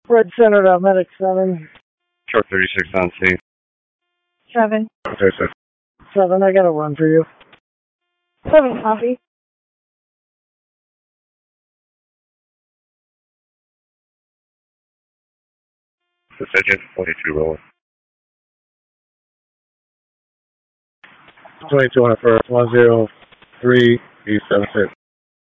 Red Center, medic 7. Short 36 on C. 7. 36. 7, I got a run for you. 7, copy. Decision 42 roll. 22 on the first, 103, E76.